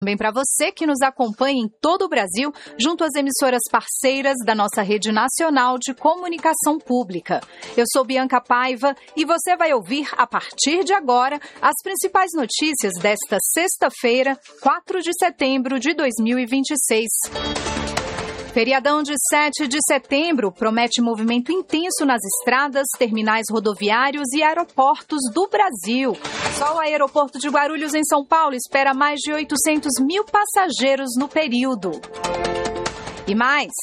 Também para você que nos acompanha em todo o Brasil, junto às emissoras parceiras da nossa rede nacional de comunicação pública. Eu sou Bianca Paiva e você vai ouvir, a partir de agora, as principais notícias desta sexta-feira, 4 de setembro de 2026. Feriadão de 7 de setembro promete movimento intenso nas estradas, terminais rodoviários e aeroportos do Brasil. Só o aeroporto de Guarulhos, em São Paulo, espera mais de 800 mil passageiros no período. E mais...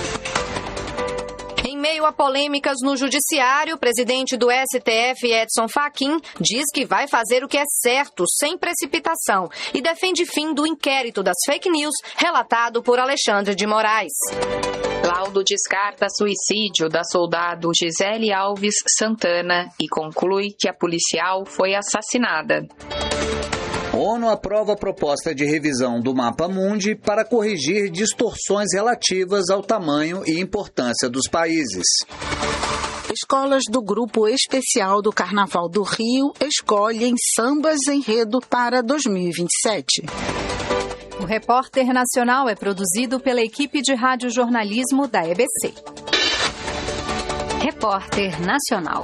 Em meio a polêmicas no judiciário, o presidente do STF, Edson Fachin, diz que vai fazer o que é certo, sem precipitação, e defende fim do inquérito das fake news relatado por Alexandre de Moraes. Laudo descarta suicídio da soldado Gisele Alves Santana e conclui que a policial foi assassinada. ONU aprova a proposta de revisão do Mapa Mundi para corrigir distorções relativas ao tamanho e importância dos países. Escolas do Grupo Especial do Carnaval do Rio escolhem sambas enredo para 2027. O Repórter Nacional é produzido pela equipe de radiojornalismo da EBC. Repórter Nacional.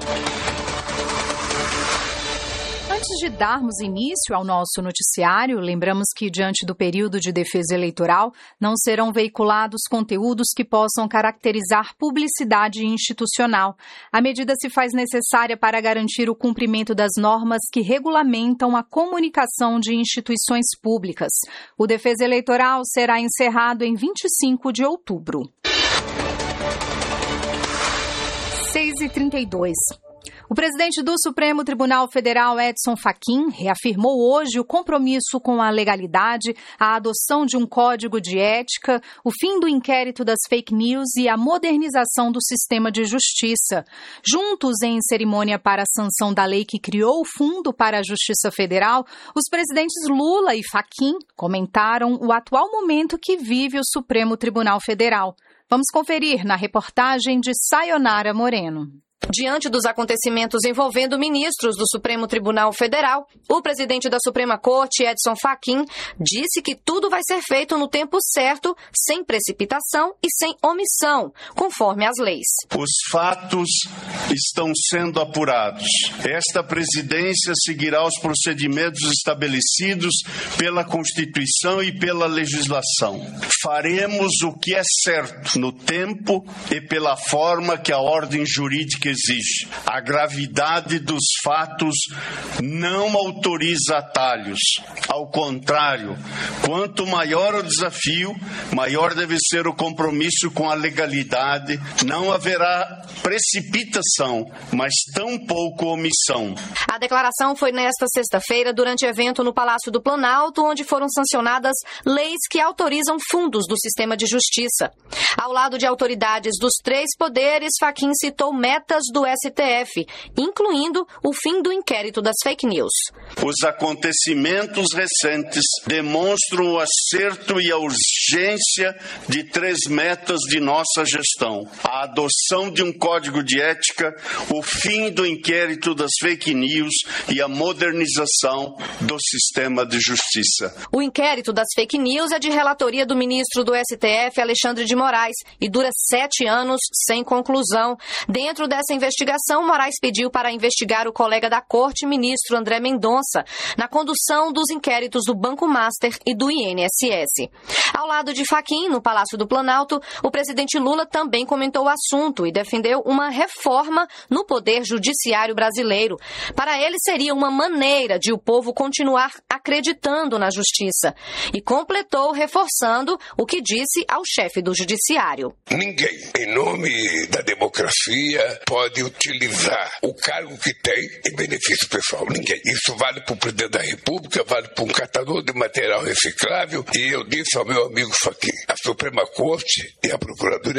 Antes de darmos início ao nosso noticiário, lembramos que, diante do período de defesa eleitoral, não serão veiculados conteúdos que possam caracterizar publicidade institucional. A medida se faz necessária para garantir o cumprimento das normas que regulamentam a comunicação de instituições públicas. O defesa eleitoral será encerrado em 25 de outubro. 6h32. O presidente do Supremo Tribunal Federal, Edson Fachin, reafirmou hoje o compromisso com a legalidade, a adoção de um código de ética, o fim do inquérito das fake news e a modernização do sistema de justiça. Juntos, em cerimônia para a sanção da lei que criou o Fundo para a Justiça Federal, os presidentes Lula e Fachin comentaram o atual momento que vive o Supremo Tribunal Federal. Vamos conferir na reportagem de Sayonara Moreno. Diante dos acontecimentos envolvendo ministros do Supremo Tribunal Federal, o presidente da Suprema Corte, Edson Fachin, disse que tudo vai ser feito no tempo certo, sem precipitação e sem omissão, conforme as leis. Os fatos estão sendo apurados. Esta presidência seguirá os procedimentos estabelecidos pela Constituição e pela legislação. Faremos o que é certo no tempo e pela forma que a ordem jurídica exige. A gravidade dos fatos não autoriza atalhos. Ao contrário, quanto maior o desafio, maior deve ser o compromisso com a legalidade. Não haverá precipitação, mas tampouco omissão. A declaração foi nesta sexta-feira durante evento no Palácio do Planalto, onde foram sancionadas leis que autorizam fundos do sistema de justiça. Ao lado de autoridades dos três poderes, Fachin citou metas do STF, incluindo o fim do inquérito das fake news. Os acontecimentos recentes demonstram o acerto e a urgência de três metas de nossa gestão: a adoção de um código de ética, o fim do inquérito das fake news e a modernização do sistema de justiça. O inquérito das fake news é de relatoria do ministro do STF, Alexandre de Moraes, e dura 7 anos sem conclusão. Dentro dessa investigação, Moraes pediu para investigar o colega da Corte, ministro André Mendonça, na condução dos inquéritos do Banco Master e do INSS. Ao lado de Fachin, no Palácio do Planalto, o presidente Lula também comentou o assunto e defendeu uma reforma no poder judiciário brasileiro. Para ele, seria uma maneira de o povo continuar acreditando na justiça. E completou reforçando o que disse ao chefe do judiciário. Ninguém, em nome da democracia, pode utilizar o cargo que tem em benefício pessoal. Ninguém. Isso vale para o presidente da República, vale para um catador de material reciclável. E eu disse ao meu amigo Fachin, a Suprema Corte e a Procuradoria-Geral da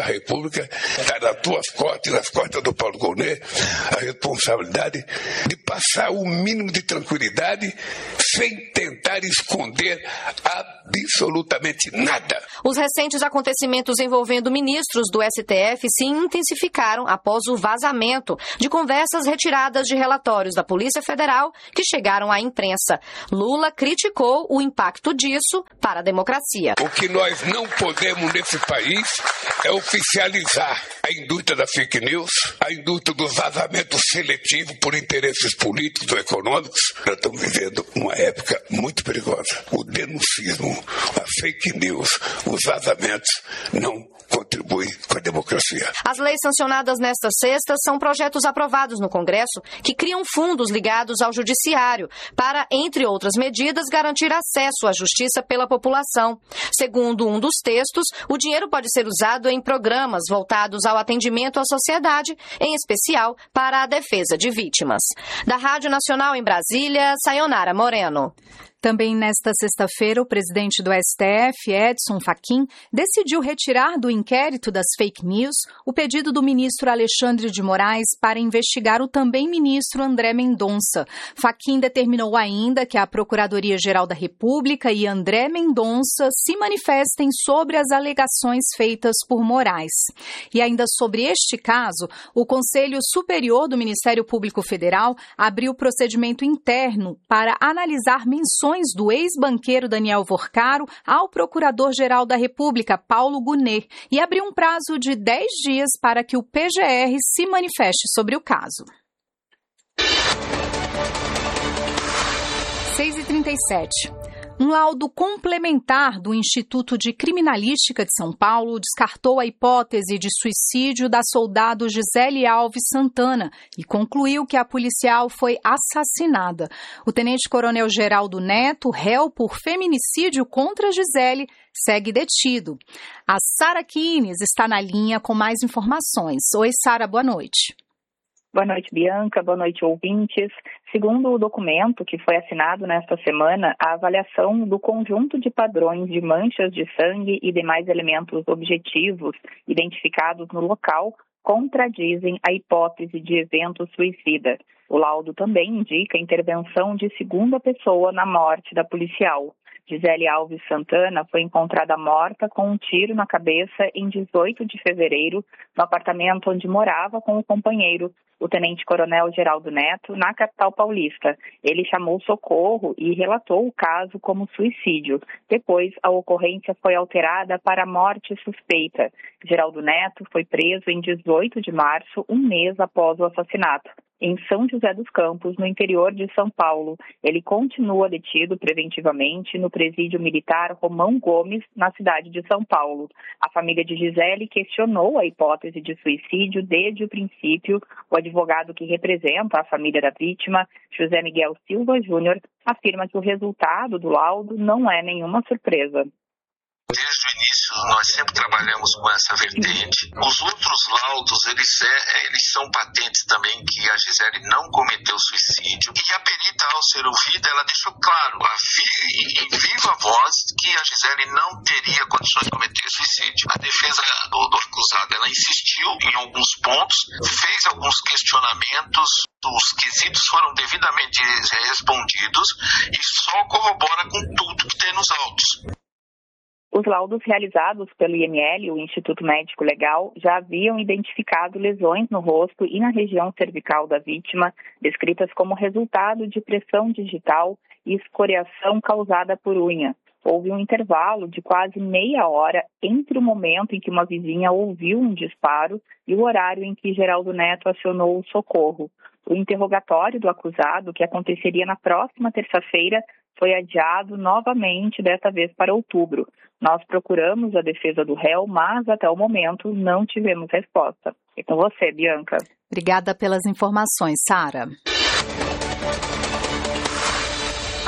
República, está nas tuas costas e nas costas do Paulo Gonet a responsabilidade de passar o mínimo de tranquilidade sem tentar esconder absolutamente nada. Os recentes acontecimentos envolvendo ministros do STF se intensificaram após o vazamento de conversas retiradas de relatórios da Polícia Federal que chegaram à imprensa. Lula criticou o impacto disso para a democracia. O que nós não podemos nesse país é oficializar a indústria da fake news, a indústria dos vazamentos seletivos por interesses políticos ou econômicos. Nós estamos vivendo uma época muito perigosa. O denuncismo, a fake news, os vazamentos não contribuem com a democracia. As leis sancionadas nesta sexta são projetos aprovados no Congresso que criam fundos ligados ao Judiciário para, entre outras medidas, garantir acesso à justiça pela população. Segundo um dos textos, o dinheiro pode ser usado em programas voltados ao atendimento à sociedade, em especial para a defesa de vítimas. Da Rádio Nacional em Brasília, Sayonara Moreno. Também nesta sexta-feira, o presidente do STF, Edson Fachin, decidiu retirar do inquérito das fake news o pedido do ministro Alexandre de Moraes para investigar o também ministro André Mendonça. Fachin determinou ainda que a Procuradoria-Geral da República e André Mendonça se manifestem sobre as alegações feitas por Moraes. E ainda sobre este caso, o Conselho Superior do Ministério Público Federal abriu procedimento interno para analisar menções do ex-banqueiro Daniel Vorcaro ao Procurador-Geral da República, Paulo Gonet, e abriu um prazo de 10 dias para que o PGR se manifeste sobre o caso. 6h37. Um laudo complementar do Instituto de Criminalística de São Paulo descartou a hipótese de suicídio da soldado Gisele Alves Santana e concluiu que a policial foi assassinada. O tenente-coronel Geraldo Neto, réu por feminicídio contra Gisele, segue detido. A Sara Kines está na linha com mais informações. Oi, Sara, boa noite. Boa noite, Bianca. Boa noite, ouvintes. Segundo o documento que foi assinado nesta semana, a avaliação do conjunto de padrões de manchas de sangue e demais elementos objetivos identificados no local contradizem a hipótese de evento suicida. O laudo também indica a intervenção de segunda pessoa na morte da policial. Gisele Alves Santana foi encontrada morta com um tiro na cabeça em 18 de fevereiro, no apartamento onde morava com o companheiro, o tenente-coronel Geraldo Neto, na capital paulista. Ele chamou socorro e relatou o caso como suicídio. Depois, a ocorrência foi alterada para morte suspeita. Geraldo Neto foi preso em 18 de março, um mês após o assassinato, em São José dos Campos, no interior de São Paulo. Ele continua detido preventivamente no presídio militar Romão Gomes, na cidade de São Paulo. A família de Gisele questionou a hipótese de suicídio desde o princípio. O advogado que representa a família da vítima, José Miguel Silva Júnior, afirma que o resultado do laudo não é nenhuma surpresa. Desde o início, nós sempre trabalhamos com essa vertente. Os outros laudos, eles são patentes também que a Gisele não cometeu suicídio e que a perita, ao ser ouvida, ela deixou claro, em viva voz, que a Gisele não teria condições de cometer suicídio. A defesa do acusado, ela insistiu em alguns pontos, fez alguns questionamentos, os quesitos foram devidamente respondidos e só corrobora com tudo que tem nos autos. Os laudos realizados pelo IML, o Instituto Médico Legal, já haviam identificado lesões no rosto e na região cervical da vítima, descritas como resultado de pressão digital e escoriação causada por unha. Houve um intervalo de quase meia hora entre o momento em que uma vizinha ouviu um disparo e o horário em que Geraldo Neto acionou o socorro. O interrogatório do acusado, que aconteceria na próxima terça-feira, foi adiado novamente, desta vez para outubro. Nós procuramos a defesa do réu, mas até o momento não tivemos resposta. É com você, Bianca. Obrigada pelas informações, Sara.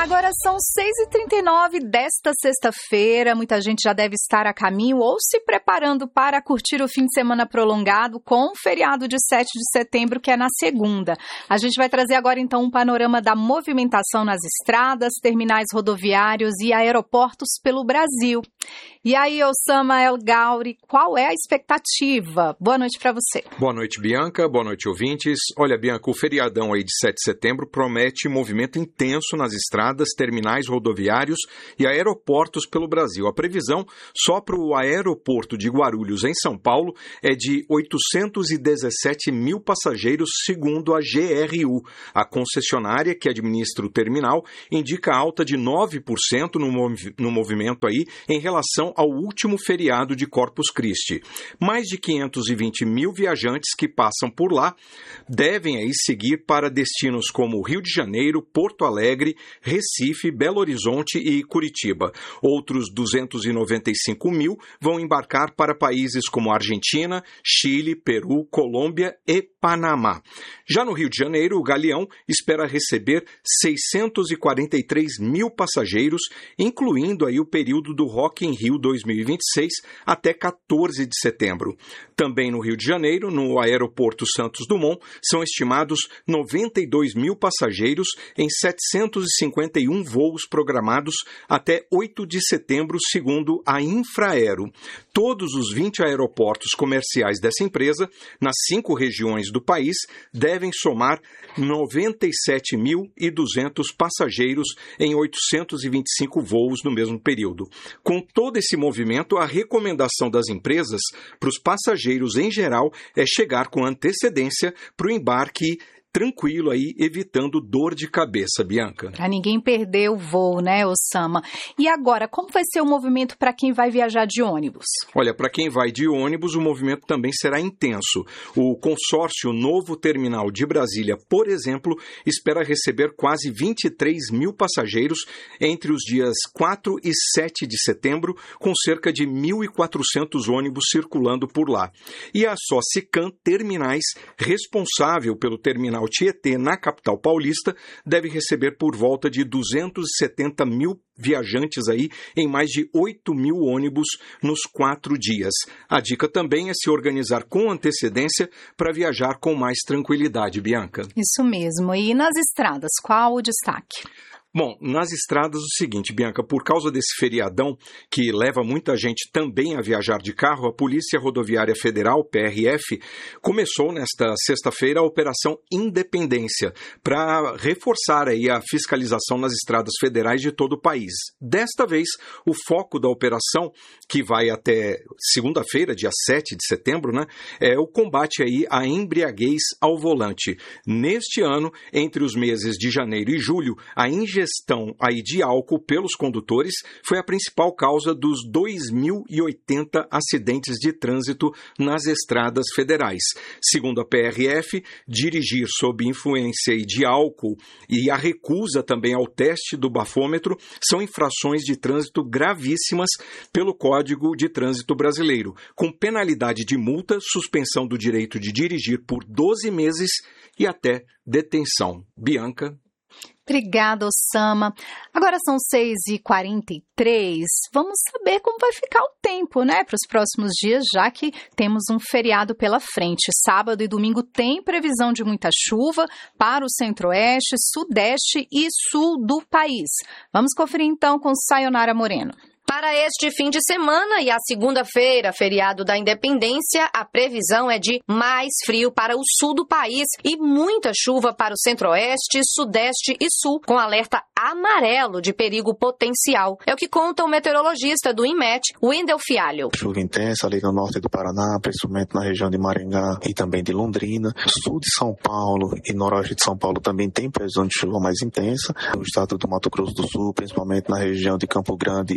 Agora são 6h39 desta sexta-feira. Muita gente já deve estar a caminho ou se preparando para curtir o fim de semana prolongado com o feriado de 7 de setembro, que é na segunda. A gente vai trazer agora então um panorama da movimentação nas estradas, terminais rodoviários e aeroportos pelo Brasil. E aí, Osama El Gauri, qual é a expectativa? Boa noite para você. Boa noite, Bianca. Boa noite, ouvintes. Olha, Bianca, o feriadão aí de 7 de setembro promete movimento intenso nas estradas, terminais rodoviários e aeroportos pelo Brasil. A previsão só para o aeroporto de Guarulhos, em São Paulo, é de 817 mil passageiros, segundo a GRU. A concessionária que administra o terminal indica alta de 9% no movimento aí em relação ao último feriado de Corpus Christi. Mais de 520 mil viajantes que passam por lá devem aí seguir para destinos como Rio de Janeiro, Porto Alegre, Recife, Belo Horizonte e Curitiba. Outros 295 mil vão embarcar para países como Argentina, Chile, Peru, Colômbia e Panamá. Já no Rio de Janeiro, o Galeão espera receber 643 mil passageiros, incluindo aí o período do Rock in Rio 2026 até 14 de setembro. Também no Rio de Janeiro, no aeroporto Santos Dumont, são estimados 92 mil passageiros em 751 voos programados até 8 de setembro, segundo a Infraero. Todos os 20 aeroportos comerciais dessa empresa, nas 5 regiões do país, devem somar 97.200 passageiros em 825 voos no mesmo período. Com todo esse movimento, a recomendação das empresas para os passageiros em geral é chegar com antecedência para o embarque tranquilo aí, evitando dor de cabeça, Bianca. Para ninguém perder o voo, né, Osama? E agora, como vai ser o movimento para quem vai viajar de ônibus? Olha, para quem vai de ônibus, o movimento também será intenso. O consórcio Novo Terminal de Brasília, por exemplo, espera receber quase 23 mil passageiros entre os dias 4 e 7 de setembro, com cerca de 1.400 ônibus circulando por lá. E a Socicam Terminais, responsável pelo terminal Tietê, na capital paulista, deve receber por volta de 270 mil viajantes aí em mais de 8 mil ônibus nos 4 dias. A dica também é se organizar com antecedência para viajar com mais tranquilidade, Bianca. Isso mesmo. E nas estradas, qual o destaque? Bom, nas estradas o seguinte, Bianca, por causa desse feriadão que leva muita gente também a viajar de carro, a Polícia Rodoviária Federal, PRF, começou nesta sexta-feira a Operação Independência para reforçar aí a fiscalização nas estradas federais de todo o país. Desta vez, o foco da operação, que vai até segunda-feira, dia 7 de setembro, né, é o combate aí à embriaguez ao volante. Neste ano, entre os meses de janeiro e julho, a ingestão aí de álcool pelos condutores foi a principal causa dos 2.080 acidentes de trânsito nas estradas federais. Segundo a PRF, dirigir sob influência de álcool e a recusa também ao teste do bafômetro são infrações de trânsito gravíssimas pelo Código de Trânsito Brasileiro, com penalidade de multa, suspensão do direito de dirigir por 12 meses e até detenção. Bianca. Obrigada, Osama. Agora são 6h43. Vamos saber como vai ficar o tempo, né, para os próximos dias, já que temos um feriado pela frente. Sábado e domingo tem previsão de muita chuva para o centro-oeste, sudeste e sul do país. Vamos conferir então com Sayonara Moreno. Para este fim de semana e a segunda-feira, feriado da Independência, a previsão é de mais frio para o sul do país e muita chuva para o centro-oeste, sudeste e sul, com alerta amarelo de perigo potencial. É o que conta o meteorologista do INMET, Wendel Fialho. Chuva intensa ali no norte do Paraná, principalmente na região de Maringá e também de Londrina. Sul de São Paulo e noroeste de São Paulo também tem previsão de chuva mais intensa. No estado do Mato Grosso do Sul, principalmente na região de Campo Grande e também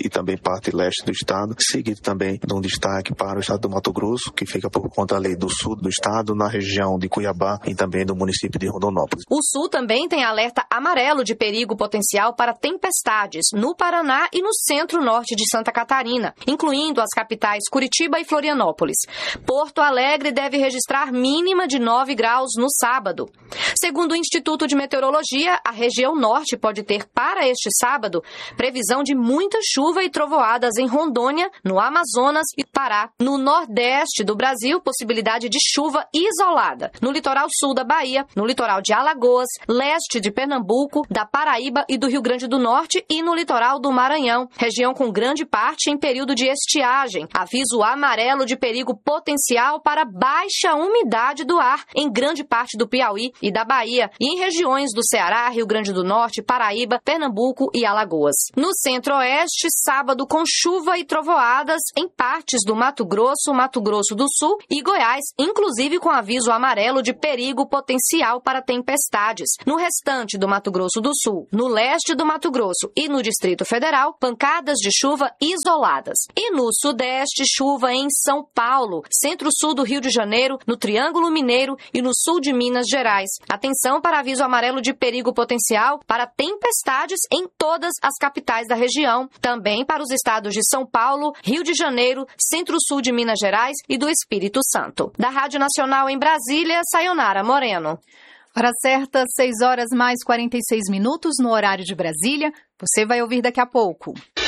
parte leste do estado, seguido também de um destaque para o estado do Mato Grosso, que fica por conta ali do sul do estado, na região de Cuiabá e também do município de Rondonópolis. O sul também tem alerta amarelo de perigo potencial para tempestades no Paraná e no centro-norte de Santa Catarina, incluindo as capitais Curitiba e Florianópolis. Porto Alegre deve registrar mínima de 9 graus no sábado. Segundo o Instituto de Meteorologia, a região norte pode ter para este sábado previsão de muita chuva e trovoadas em Rondônia, no Amazonas e Pará. No nordeste do Brasil, possibilidade de chuva isolada. No litoral sul da Bahia, no litoral de Alagoas, leste de Pernambuco, da Paraíba e do Rio Grande do Norte e no litoral do Maranhão. Região com grande parte em período de estiagem. Aviso amarelo de perigo potencial para baixa umidade do ar em grande parte do Piauí e da Bahia e em regiões do Ceará, Rio Grande do Norte, Paraíba, Pernambuco e Alagoas. No centro-oeste, sábado com chuva e trovoadas em partes do Mato Grosso do Sul e Goiás, inclusive com aviso amarelo de perigo potencial para tempestades. No restante do Mato Grosso do Sul, no leste do Mato Grosso e no Distrito Federal, pancadas de chuva isoladas. E no sudeste, chuva em São Paulo, centro-sul do Rio de Janeiro, no Triângulo Mineiro e no sul de Minas Gerais. Atenção para aviso amarelo de perigo potencial para tempestades em todas as capitais da região, também para os estados de São Paulo, Rio de Janeiro, centro-sul de Minas Gerais e do Espírito Santo. Da Rádio Nacional em Brasília, Sayonara Moreno. Hora certa, 6h46 no horário de Brasília. Você vai ouvir daqui a pouco.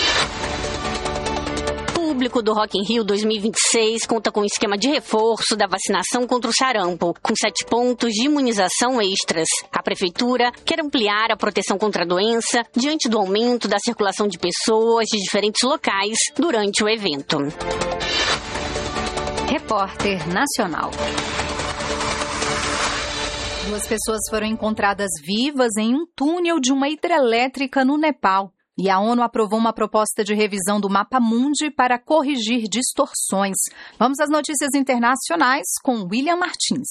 O público do Rock in Rio 2026 conta com um esquema de reforço da vacinação contra o sarampo, com 7 pontos de imunização extras. A Prefeitura quer ampliar a proteção contra a doença diante do aumento da circulação de pessoas de diferentes locais durante o evento. Repórter Nacional. 2 pessoas foram encontradas vivas em um túnel de uma hidrelétrica no Nepal. E a ONU aprovou uma proposta de revisão do Mapa Mundi para corrigir distorções. Vamos às notícias internacionais com William Martins.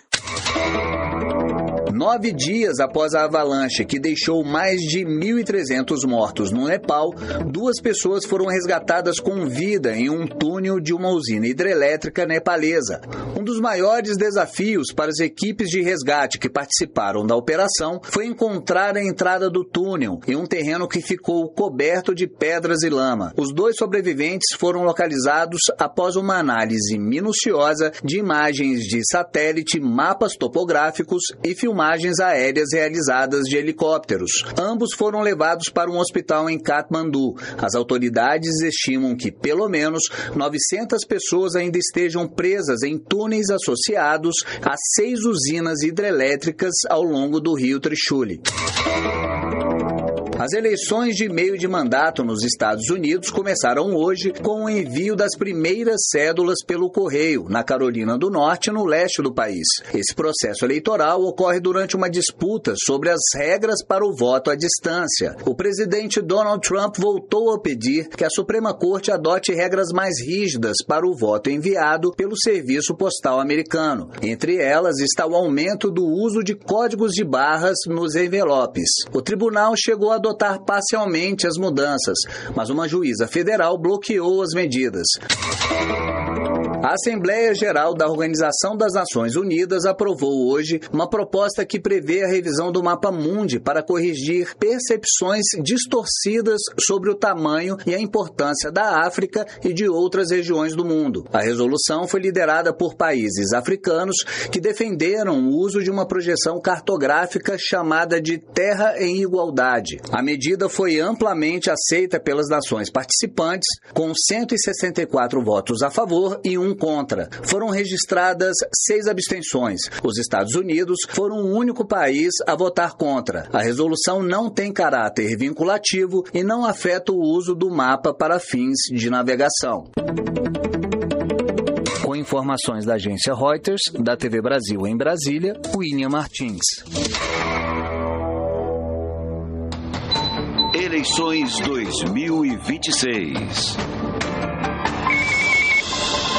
9 dias após a avalanche que deixou mais de 1.300 mortos no Nepal, 2 pessoas foram resgatadas com vida em um túnel de uma usina hidrelétrica nepalesa. Um dos maiores desafios para as equipes de resgate que participaram da operação foi encontrar a entrada do túnel em um terreno que ficou coberto de pedras e lama. Os 2 sobreviventes foram localizados após uma análise minuciosa de imagens de satélite, mapas topográficos e filmagens aéreas realizadas de helicópteros. Ambos foram levados para um hospital em Katmandu. As autoridades estimam que pelo menos 900 pessoas ainda estejam presas em túneis associados a 6 usinas hidrelétricas ao longo do rio Trishuli. As eleições de meio de mandato nos Estados Unidos começaram hoje com o envio das primeiras cédulas pelo correio, na Carolina do Norte, no leste do país. Esse processo eleitoral ocorre durante uma disputa sobre as regras para o voto à distância. O presidente Donald Trump voltou a pedir que a Suprema Corte adote regras mais rígidas para o voto enviado pelo Serviço Postal Americano. Entre elas está o aumento do uso de códigos de barras nos envelopes. O tribunal chegou a adotar parcialmente as mudanças, mas uma juíza federal bloqueou as medidas. A Assembleia Geral da Organização das Nações Unidas aprovou hoje uma proposta que prevê a revisão do Mapa Mundi para corrigir percepções distorcidas sobre o tamanho e a importância da África e de outras regiões do mundo. A resolução foi liderada por países africanos que defenderam o uso de uma projeção cartográfica chamada de Terra em Igualdade. A medida foi amplamente aceita pelas nações participantes, com 164 votos a favor e 1 contra. Foram registradas 6 abstenções. Os Estados Unidos foram o único país a votar contra. A resolução não tem caráter vinculativo e não afeta o uso do mapa para fins de navegação. Com informações da agência Reuters, da TV Brasil em Brasília, William Martins. Eleições 2026.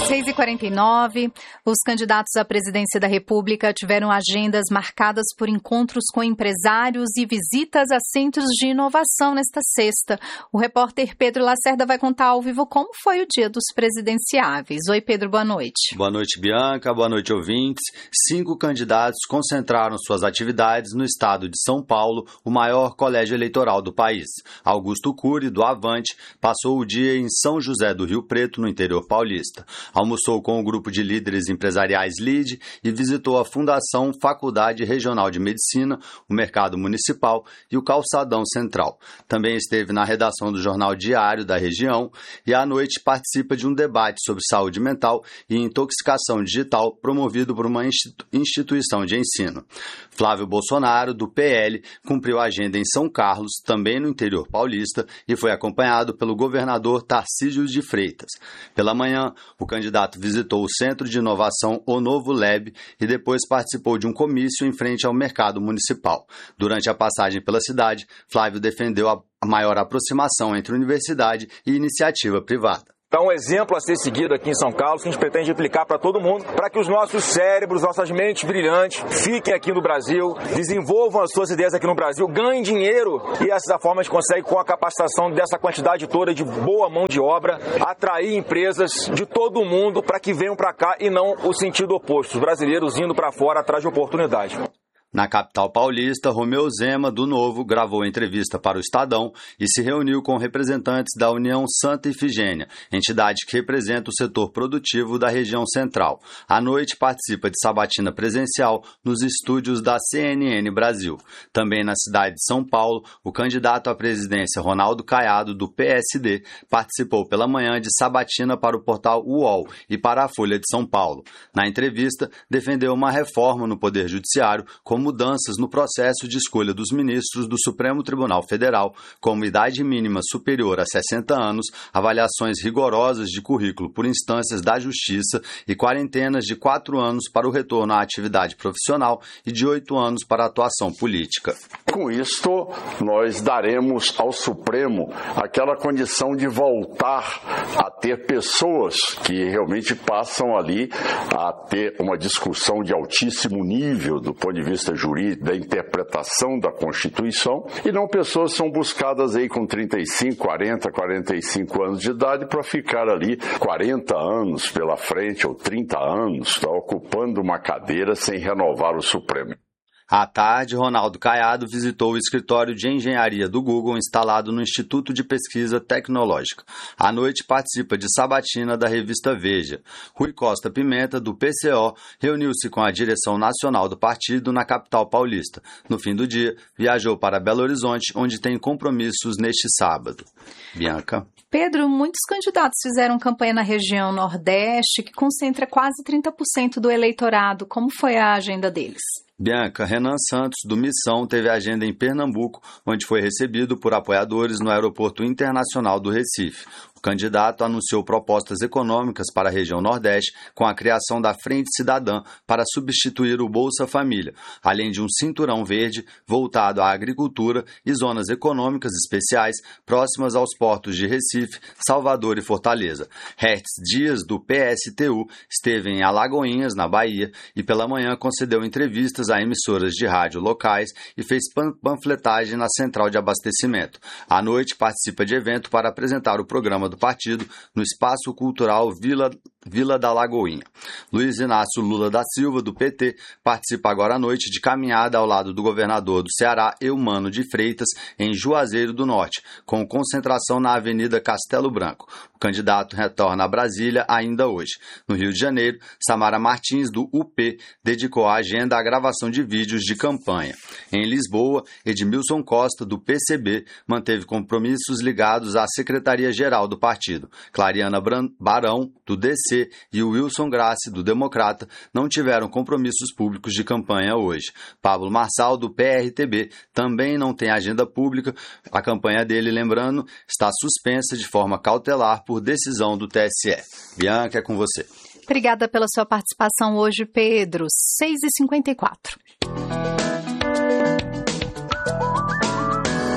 6h49, os candidatos à presidência da República tiveram agendas marcadas por encontros com empresários e visitas a centros de inovação nesta sexta. O repórter Pedro Lacerda vai contar ao vivo como foi o dia dos presidenciáveis. Oi, Pedro, boa noite. Boa noite, Bianca. Boa noite, ouvintes. 5 candidatos concentraram suas atividades no estado de São Paulo, o maior colégio eleitoral do país. Augusto Cury, do Avante, passou o dia em São José do Rio Preto, no interior paulista. Almoçou com o grupo de líderes empresariais LIDE e visitou a Fundação Faculdade Regional de Medicina, o Mercado Municipal e o Calçadão Central. Também esteve na redação do Jornal Diário da região e à noite participa de um debate sobre saúde mental e intoxicação digital promovido por uma instituição de ensino. Flávio Bolsonaro, do PL, cumpriu a agenda em São Carlos, também no interior paulista, e foi acompanhado pelo governador Tarcísio de Freitas. Pela manhã, o candidato visitou o Centro de Inovação O Novo Lab e depois participou de um comício em frente ao Mercado Municipal. Durante a passagem pela cidade, Flávio defendeu a maior aproximação entre universidade e iniciativa privada. Então, um exemplo a ser seguido aqui em São Carlos, que a gente pretende aplicar para todo mundo, para que os nossos cérebros, nossas mentes brilhantes, fiquem aqui no Brasil, desenvolvam as suas ideias aqui no Brasil, ganhem dinheiro e dessa forma a gente consegue, com a capacitação dessa quantidade toda de boa mão de obra, atrair empresas de todo o mundo para que venham para cá e não o sentido oposto, os brasileiros indo para fora atrás de oportunidade. Na capital paulista, Romeu Zema, do Novo, gravou entrevista para o Estadão e se reuniu com representantes da União Santa Ifigênia, entidade que representa o setor produtivo da região central. À noite, participa de sabatina presencial nos estúdios da CNN Brasil. Também na cidade de São Paulo, o candidato à presidência Ronaldo Caiado, do PSD, participou pela manhã de sabatina para o portal UOL e para a Folha de São Paulo. Na entrevista, defendeu uma reforma no Poder Judiciário com mudanças no processo de escolha dos ministros do Supremo Tribunal Federal, como idade mínima superior a 60 anos, avaliações rigorosas de currículo por instâncias da Justiça e quarentenas de 4 anos para o retorno à atividade profissional e de 8 anos para a atuação política. Com isto, nós daremos ao Supremo aquela condição de voltar a ter pessoas que realmente passam ali a ter uma discussão de altíssimo nível do ponto de vista jurídico, da interpretação da Constituição, e não pessoas que são buscadas aí com 35, 40, 45 anos de idade para ficar ali 40 anos pela frente ou 30 anos, ocupando uma cadeira sem renovar o Supremo. À tarde, Ronaldo Caiado visitou o escritório de engenharia do Google instalado no Instituto de Pesquisa Tecnológica. À noite, participa de sabatina da revista Veja. Rui Costa Pimenta, do PCO, reuniu-se com a direção nacional do partido na capital paulista. No fim do dia, viajou para Belo Horizonte, onde tem compromissos neste sábado. Bianca. Pedro, muitos candidatos fizeram campanha na região Nordeste, que concentra quase 30% do eleitorado. Como foi a agenda deles? Bianca, Renan Santos, do Missão, teve agenda em Pernambuco, onde foi recebido por apoiadores no Aeroporto Internacional do Recife. O candidato anunciou propostas econômicas para a região Nordeste, com a criação da Frente Cidadã para substituir o Bolsa Família, além de um cinturão verde voltado à agricultura e zonas econômicas especiais próximas aos portos de Recife, Salvador e Fortaleza. Hertz Dias, do PSTU, esteve em Alagoinhas, na Bahia, e pela manhã concedeu entrevistas a emissoras de rádio locais e fez panfletagem na central de abastecimento. À noite, participa de evento para apresentar o programa do partido no Espaço Cultural Vila da Lagoinha. Luiz Inácio Lula da Silva, do PT, participa agora à noite de caminhada ao lado do governador do Ceará, Eumano de Freitas, em Juazeiro do Norte, com concentração na Avenida Castelo Branco. O candidato retorna a Brasília ainda hoje. No Rio de Janeiro, Samara Martins, do UP, dedicou a agenda à gravação de vídeos de campanha. Em Lisboa, Edmilson Costa, do PCB, manteve compromissos ligados à Secretaria-Geral do partido. Clariana Barão, do DC, e Wilson Grassi, do Democrata, não tiveram compromissos públicos de campanha hoje. Pablo Marçal, do PRTB, também não tem agenda pública. A campanha dele, lembrando, está suspensa de forma cautelar por decisão do TSE. Bianca, é com você. Obrigada pela sua participação hoje, Pedro. 6h54.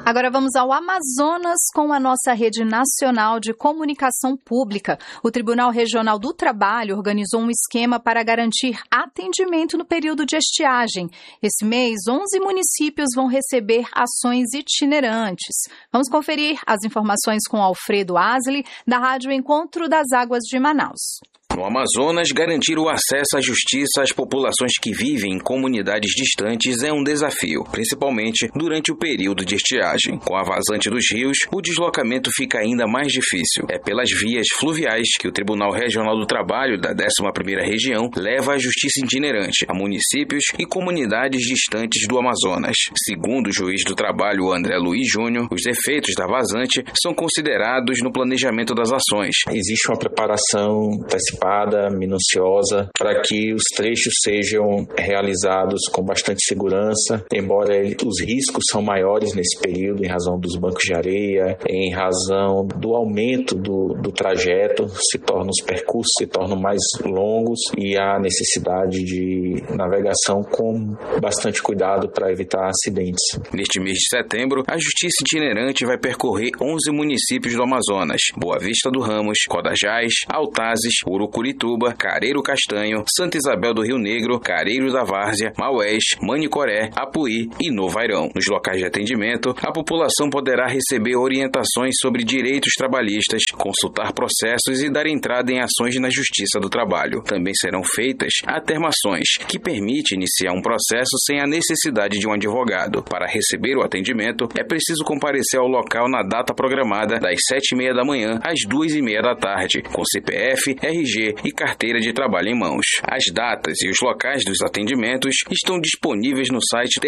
Agora vamos ao Amazonas com a nossa Rede Nacional de Comunicação Pública. O Tribunal Regional do Trabalho organizou um esquema para garantir atendimento no período de estiagem. Esse mês, 11 municípios vão receber ações itinerantes. Vamos conferir as informações com Alfredo Asli, da Rádio Encontro das Águas de Manaus. No Amazonas, garantir o acesso à justiça às populações que vivem em comunidades distantes é um desafio, principalmente durante o período de estiagem. Com a vazante dos rios, o deslocamento fica ainda mais difícil. É pelas vias fluviais que o Tribunal Regional do Trabalho da 11ª Região leva a justiça itinerante a municípios e comunidades distantes do Amazonas. Segundo o juiz do trabalho André Luiz Júnior, os efeitos da vazante são considerados no planejamento das ações. Existe uma preparação antecipada, minuciosa, para que os trechos sejam realizados com bastante segurança, embora os riscos são maiores nesse período em razão dos bancos de areia, em razão do aumento do trajeto, os percursos se tornam mais longos e há necessidade de navegação com bastante cuidado para evitar acidentes. Neste mês de setembro, a Justiça Itinerante vai percorrer 11 municípios do Amazonas: Boa Vista do Ramos, Codajás, Altazes, Urucurituba, Careiro Castanho, Santa Isabel do Rio Negro, Careiro da Várzea, Maués, Manicoré, Apuí e Novo Airão. Nos locais de atendimento, a população poderá receber orientações sobre direitos trabalhistas, consultar processos e dar entrada em ações na Justiça do Trabalho. Também serão feitas atermações, que permite iniciar um processo sem a necessidade de um advogado. Para receber o atendimento, é preciso comparecer ao local na data programada das 7h30 da manhã às 2h30 da tarde, com CPF, RG e carteira de trabalho em mãos. As datas e os locais dos atendimentos estão disponíveis no site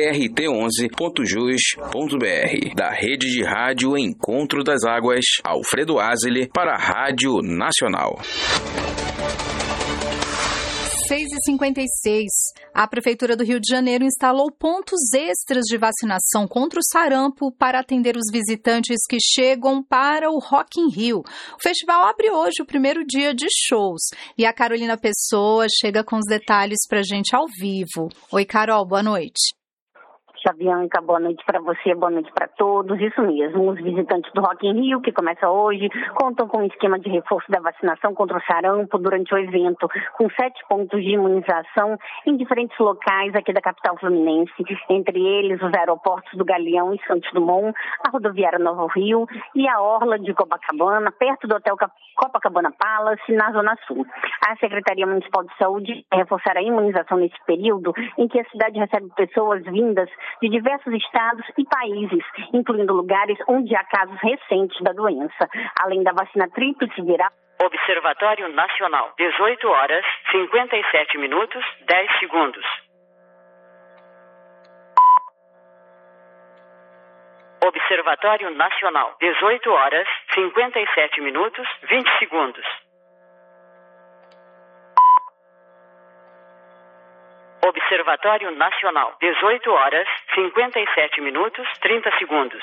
trt11.jus.br. Da Rede de Rádio Encontro das Águas, Alfredo Asli para a Rádio Nacional. 6h56. A Prefeitura do Rio de Janeiro instalou pontos extras de vacinação contra o sarampo para atender os visitantes que chegam para o Rock in Rio. O festival abre hoje o primeiro dia de shows. E a Carolina Pessoa chega com os detalhes para a gente ao vivo. Oi, Carol, boa noite. Bianca, boa noite para você, boa noite para todos. Isso mesmo, os visitantes do Rock in Rio, que começa hoje, contam com um esquema de reforço da vacinação contra o sarampo durante o evento, com 7 pontos de imunização em diferentes locais aqui da capital fluminense, entre eles os aeroportos do Galeão e Santos Dumont, a rodoviária Novo Rio e a orla de Copacabana, perto do hotel Copacabana Palace, na Zona Sul. A Secretaria Municipal de Saúde reforçar a imunização nesse período em que a cidade recebe pessoas vindas de diversos estados e países, incluindo lugares onde há casos recentes da doença, além da vacina tríplice viral. Observatório Nacional, 18h, 57 minutos, 10 segundos. Observatório Nacional, 18h, 57 minutos, 20 segundos. Observatório Nacional, 18h, 57 minutos, 30 segundos.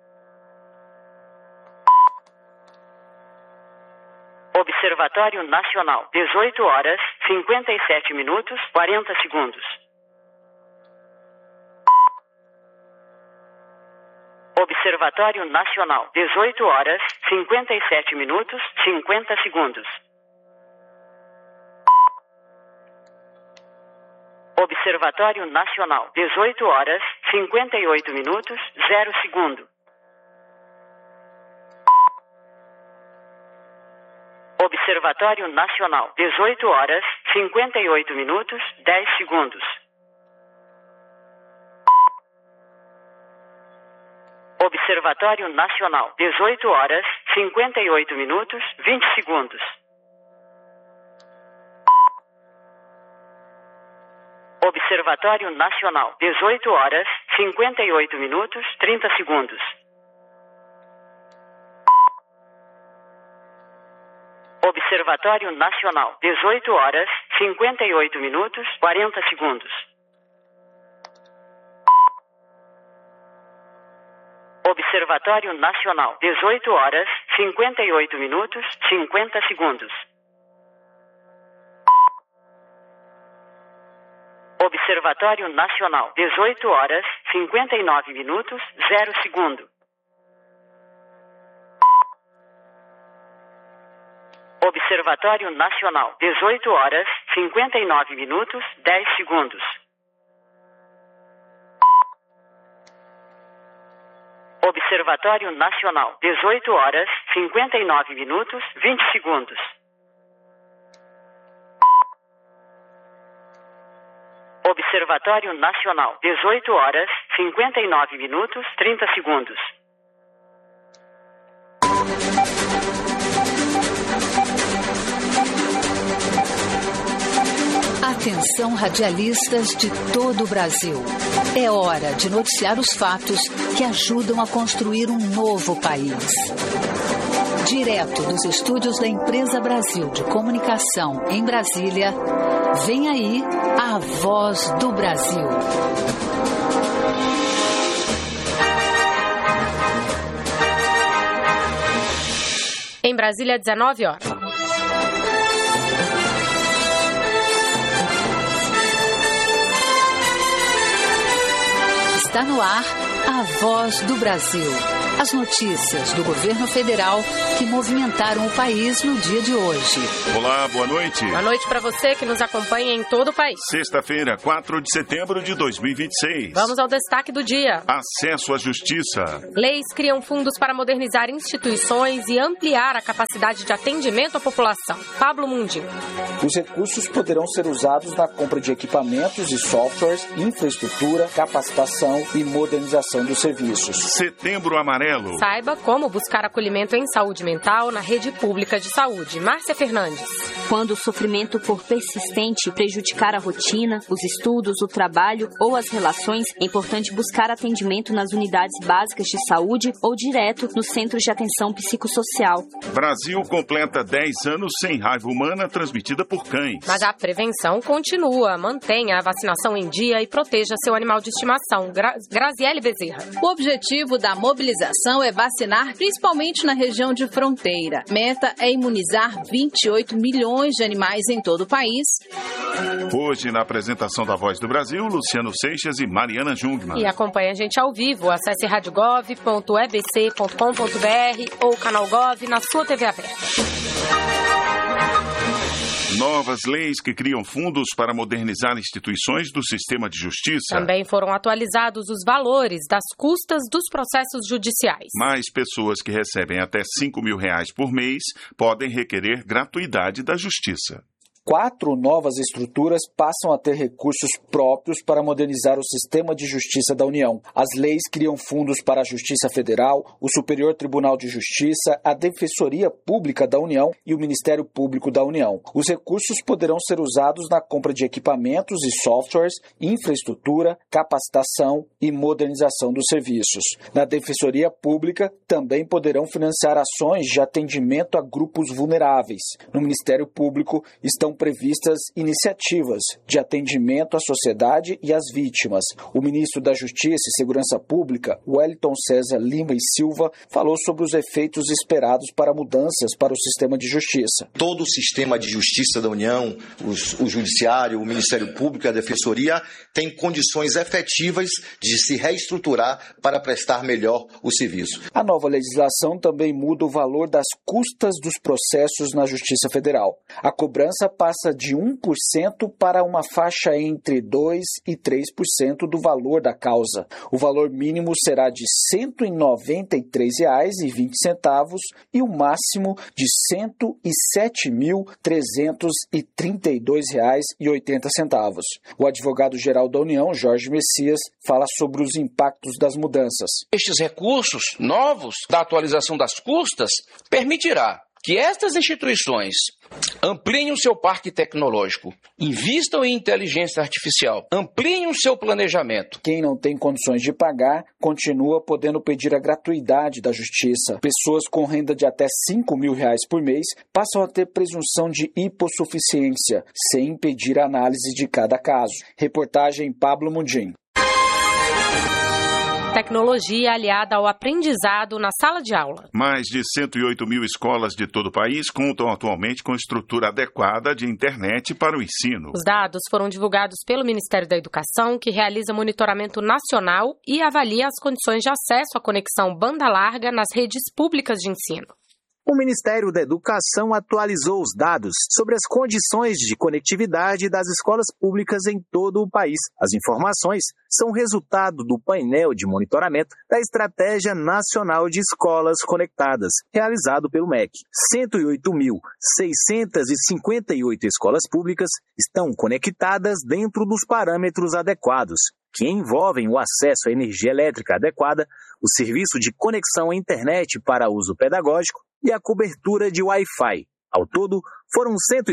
Observatório Nacional, 18h, 57 minutos, 40 segundos. Observatório Nacional, 18h, 57 minutos, 50 segundos. Observatório Nacional, 18h, 58 minutos, 0 segundo. Observatório Nacional, 18h, 58 minutos, 10 segundos. Observatório Nacional, 18h, 58 minutos, 20 segundos. Observatório Nacional, 18h, 58 minutos, 30 segundos. Observatório Nacional, 18h, 58 minutos, 40 segundos. Observatório Nacional, 18h, 58 minutos, 50 segundos. Observatório Nacional, 18h, 59 minutos, 0 segundo. Observatório Nacional, 18 horas, 59 minutos, 10 segundos. Observatório Nacional, 18 horas, 59 minutos, 20 segundos. Observatório Nacional, 18 horas, 59 minutos, 30 segundos. Atenção, radialistas de todo o Brasil. É hora de noticiar os fatos que ajudam a construir um novo país. Direto dos estúdios da Empresa Brasil de Comunicação em Brasília, vem aí a Voz do Brasil. Em Brasília, 19 horas. Está no ar a Voz do Brasil. As notícias do governo federal que movimentaram o país no dia de hoje. Olá, boa noite. Boa noite para você que nos acompanha em todo o país. Sexta-feira, 4 de setembro de 2026. Vamos ao destaque do dia. Acesso à justiça. Leis criam fundos para modernizar instituições e ampliar a capacidade de atendimento à população. Pablo Mundinho. Os recursos poderão ser usados na compra de equipamentos e softwares, infraestrutura, capacitação e modernização dos serviços. Setembro Amarelo. Saiba como buscar acolhimento em saúde mental na rede pública de saúde. Márcia Fernandes. Quando o sofrimento for persistente e prejudicar a rotina, os estudos, o trabalho ou as relações, é importante buscar atendimento nas unidades básicas de saúde ou direto nos centros de atenção psicossocial. Brasil completa 10 anos sem raiva humana transmitida por cães. Mas a prevenção continua. Mantenha a vacinação em dia e proteja seu animal de estimação. Graziele Bezerra. O objetivo da mobilização é vacinar principalmente na região de fronteira. Meta é imunizar 28 milhões de animais em todo o país. Hoje, na apresentação da Voz do Brasil, Luciano Seixas e Mariana Jungmann. E acompanhe a gente ao vivo. Acesse radiogov.ebc.com.br ou Canal Gov na sua TV aberta. Novas leis que criam fundos para modernizar instituições do sistema de justiça. Também foram atualizados os valores das custas dos processos judiciais. Mais pessoas que recebem até R$5.000 por mês podem requerer gratuidade da justiça. 4 novas estruturas passam a ter recursos próprios para modernizar o sistema de justiça da União. As leis criam fundos para a Justiça Federal, o Superior Tribunal de Justiça, a Defensoria Pública da União e o Ministério Público da União. Os recursos poderão ser usados na compra de equipamentos e softwares, infraestrutura, capacitação e modernização dos serviços. Na Defensoria Pública, também poderão financiar ações de atendimento a grupos vulneráveis. No Ministério Público, estão previstas iniciativas de atendimento à sociedade e às vítimas. O ministro da Justiça e Segurança Pública, Wellington César Lima e Silva, falou sobre os efeitos esperados para mudanças para o sistema de justiça. Todo o sistema de justiça da União, o Judiciário, o Ministério Público e a Defensoria tem condições efetivas de se reestruturar para prestar melhor o serviço. A nova legislação também muda o valor das custas dos processos na Justiça Federal. A cobrança passa de 1% para uma faixa entre 2% e 3% do valor da causa. O valor mínimo será de R$ 193,20 e o máximo de R$ 107.332,80. O advogado-geral da União, Jorge Messias, fala sobre os impactos das mudanças. Estes recursos novos da atualização das custas permitirá que estas instituições ampliem o seu parque tecnológico, invistam em inteligência artificial, ampliem o seu planejamento. Quem não tem condições de pagar, continua podendo pedir a gratuidade da justiça. Pessoas com renda de até R$5.000 por mês passam a ter presunção de hipossuficiência, sem impedir a análise de cada caso. Reportagem Pablo Mundim. Tecnologia aliada ao aprendizado na sala de aula. Mais de 108 mil escolas de todo o país contam atualmente com estrutura adequada de internet para o ensino. Os dados foram divulgados pelo Ministério da Educação, que realiza monitoramento nacional e avalia as condições de acesso à conexão banda larga nas redes públicas de ensino. O Ministério da Educação atualizou os dados sobre as condições de conectividade das escolas públicas em todo o país. As informações são resultado do painel de monitoramento da Estratégia Nacional de Escolas Conectadas, realizado pelo MEC. 108.658 escolas públicas estão conectadas dentro dos parâmetros adequados, que envolvem o acesso à energia elétrica adequada, o serviço de conexão à internet para uso pedagógico e a cobertura de Wi-Fi. Ao todo, foram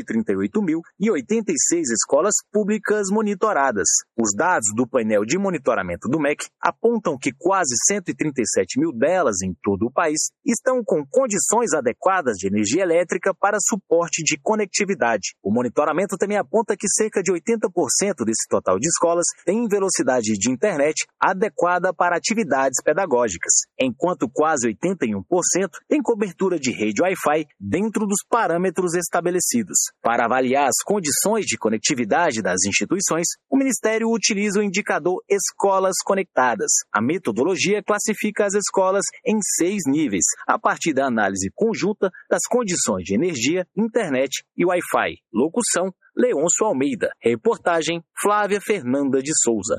138.086 escolas públicas monitoradas. Os dados do painel de monitoramento do MEC apontam que quase 137 mil delas em todo o país estão com condições adequadas de energia elétrica para suporte de conectividade. O monitoramento também aponta que cerca de 80% desse total de escolas têm velocidade de internet adequada para atividades pedagógicas, enquanto quase 81% têm cobertura de rede Wi-Fi dentro dos parâmetros estabelecidos. Para avaliar as condições de conectividade das instituições, o Ministério utiliza o indicador Escolas Conectadas. A metodologia classifica as escolas em 6 níveis, a partir da análise conjunta das condições de energia, internet e Wi-Fi. Locução: Leôncio Almeida. Reportagem: Flávia Fernanda de Souza.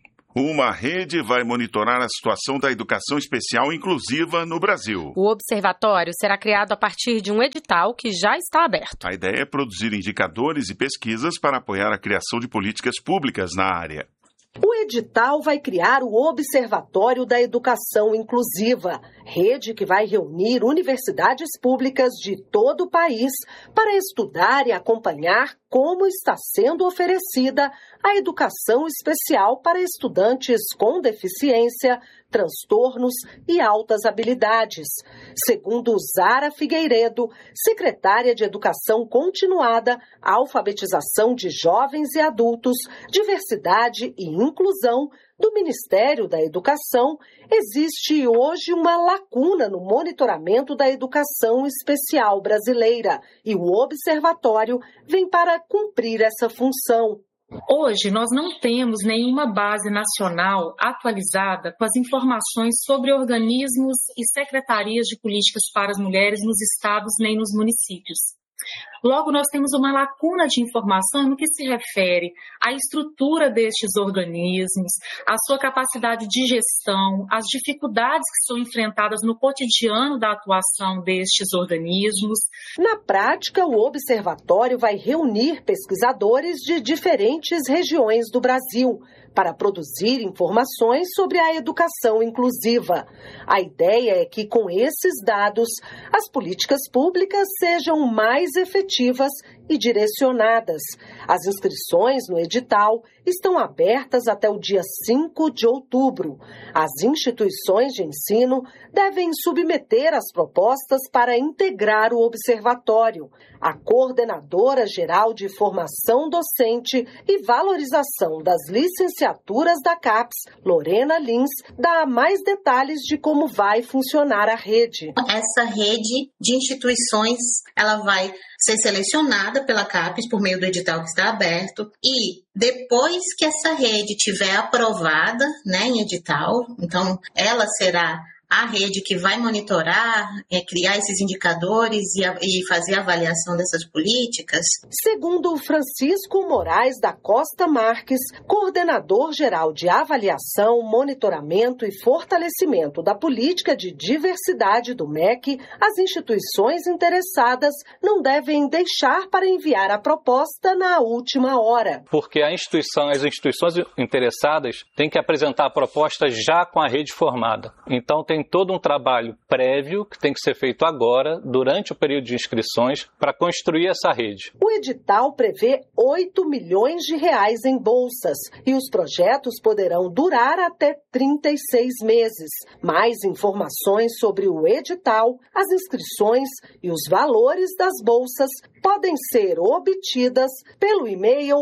Uma rede vai monitorar a situação da educação especial inclusiva no Brasil. O observatório será criado a partir de um edital que já está aberto. A ideia é produzir indicadores e pesquisas para apoiar a criação de políticas públicas na área. O edital vai criar o Observatório da Educação Inclusiva, rede que vai reunir universidades públicas de todo o país para estudar e acompanhar como está sendo oferecida a educação especial para estudantes com deficiência, transtornos e altas habilidades. Segundo Zara Figueiredo, secretária de Educação Continuada, Alfabetização de Jovens e Adultos, Diversidade e Inclusão do Ministério da Educação, existe hoje uma lacuna no monitoramento da educação especial brasileira e o observatório vem para cumprir essa função. Hoje, nós não temos nenhuma base nacional atualizada com as informações sobre organismos e secretarias de políticas para as mulheres nos estados nem nos municípios. Logo, nós temos uma lacuna de informação no que se refere à estrutura destes organismos, à sua capacidade de gestão, às dificuldades que são enfrentadas no cotidiano da atuação destes organismos. Na prática, o observatório vai reunir pesquisadores de diferentes regiões do Brasil para produzir informações sobre a educação inclusiva. A ideia é que, com esses dados, as políticas públicas sejam mais efetivas e direcionadas. As inscrições no edital estão abertas até o dia 5 de outubro. As instituições de ensino devem submeter as propostas para integrar o observatório. A coordenadora geral de formação docente e valorização das licenciaturas da CAPES, Lorena Lins, dá mais detalhes de como vai funcionar a rede. Essa rede de instituições, ela vai ser selecionada pela CAPES por meio do edital que está aberto e depois que essa rede tiver aprovada, em edital, então ela será a rede que vai monitorar, criar esses indicadores e fazer a avaliação dessas políticas. Segundo Francisco Moraes da Costa Marques, coordenador-geral de avaliação, monitoramento e fortalecimento da política de diversidade do MEC, as instituições interessadas não devem deixar para enviar a proposta na última hora. Porque as instituições interessadas têm que apresentar a proposta já com a rede formada. Então tem todo um trabalho prévio que tem que ser feito agora, durante o período de inscrições, para construir essa rede. O edital prevê 8 milhões de reais em bolsas e os projetos poderão durar até 36 meses. Mais informações sobre o edital, as inscrições e os valores das bolsas podem ser obtidas pelo e-mail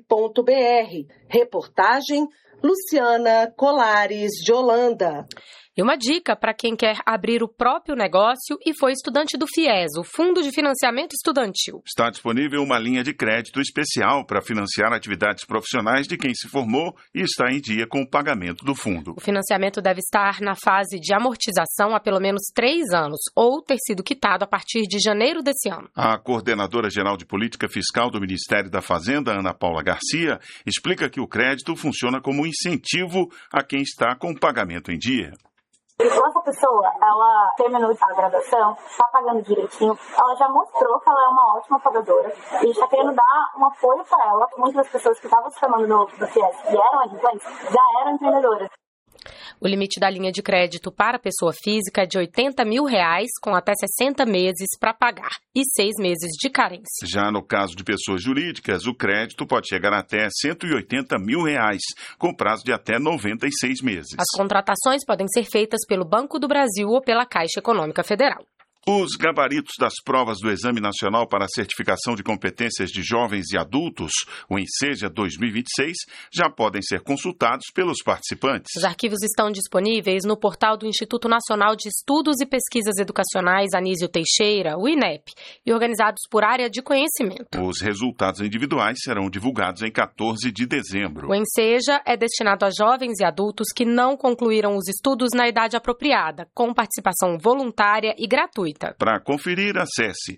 obeduc.ei@caps.gov.br. Reportagem Luciana Colares de Holanda. E uma dica para quem quer abrir o próprio negócio e foi estudante do FIES, o Fundo de Financiamento Estudantil. Está disponível uma linha de crédito especial para financiar atividades profissionais de quem se formou e está em dia com o pagamento do fundo. O financiamento deve estar na fase de amortização há pelo menos 3 anos ou ter sido quitado a partir de janeiro desse ano. A coordenadora-geral de política fiscal do Ministério da Fazenda, Ana Paula Garcia, explica que o crédito funciona como incentivo a quem está com o pagamento em dia. Essa pessoa, ela terminou a graduação, está pagando direitinho, ela já mostrou que ela é uma ótima pagadora e a gente está querendo dar um apoio para ela. Muitas das pessoas que estavam se formando no FIES e eram adjutantes já eram empreendedoras. O limite da linha de crédito para a pessoa física é de R$80 mil, com até 60 meses para pagar e 6 meses de carência. Já no caso de pessoas jurídicas, o crédito pode chegar até R$180 mil, com prazo de até 96 meses. As contratações podem ser feitas pelo Banco do Brasil ou pela Caixa Econômica Federal. Os gabaritos das provas do Exame Nacional para a Certificação de Competências de Jovens e Adultos, o ENSEJA 2026, já podem ser consultados pelos participantes. Os arquivos estão disponíveis no portal do Instituto Nacional de Estudos e Pesquisas Educacionais Anísio Teixeira, o INEP, e organizados por área de conhecimento. Os resultados individuais serão divulgados em 14 de dezembro. O ENSEJA é destinado a jovens e adultos que não concluíram os estudos na idade apropriada, com participação voluntária e gratuita. Para conferir, acesse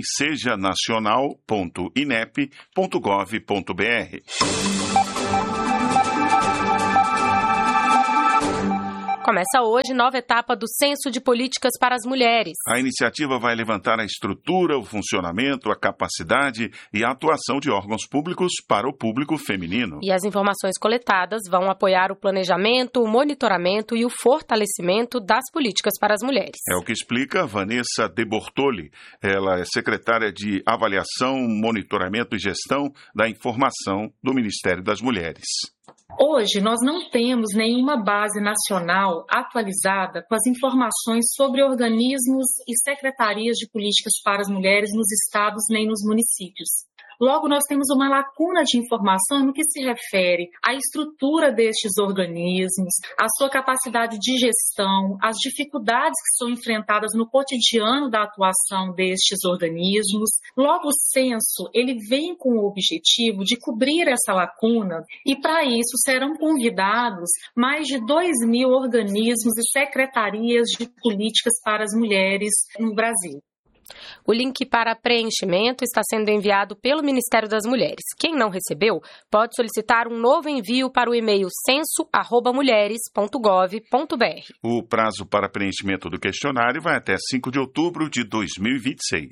ensejanacional.inep.gov.br. Começa hoje nova etapa do Censo de Políticas para as Mulheres. A iniciativa vai levantar a estrutura, o funcionamento, a capacidade e a atuação de órgãos públicos para o público feminino. E as informações coletadas vão apoiar o planejamento, o monitoramento e o fortalecimento das políticas para as mulheres. É o que explica Vanessa De Bortoli. Ela é secretária de Avaliação, Monitoramento e Gestão da Informação do Ministério das Mulheres. Hoje, nós não temos nenhuma base nacional atualizada com as informações sobre organismos e secretarias de políticas para as mulheres nos estados nem nos municípios. Logo, nós temos uma lacuna de informação no que se refere à estrutura destes organismos, à sua capacidade de gestão, às dificuldades que são enfrentadas no cotidiano da atuação destes organismos. Logo, o censo, ele vem com o objetivo de cobrir essa lacuna e, para isso, serão convidados mais de 2.000 organismos e secretarias de políticas para as mulheres no Brasil. O link para preenchimento está sendo enviado pelo Ministério das Mulheres. Quem não recebeu, pode solicitar um novo envio para o e-mail censo@mulheres.gov.br. O prazo para preenchimento do questionário vai até 5 de outubro de 2026.